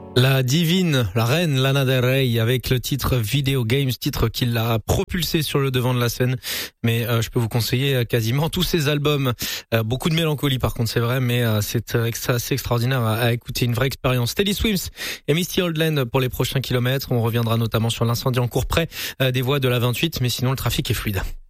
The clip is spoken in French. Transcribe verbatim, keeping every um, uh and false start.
La divine, la reine Lana Del Rey avec le titre Video Games, titre qui l'a propulsé sur le devant de la scène. Mais euh, je peux vous conseiller quasiment tous ses albums. Euh, beaucoup de mélancolie par contre, c'est vrai, mais euh, c'est euh, assez extraordinaire à, à écouter, une vraie expérience. Teddy Swims et Misty Oldland pour les prochains kilomètres. On reviendra notamment sur l'incendie en cours près euh, des voies de la vingt-huit, mais sinon le trafic est fluide.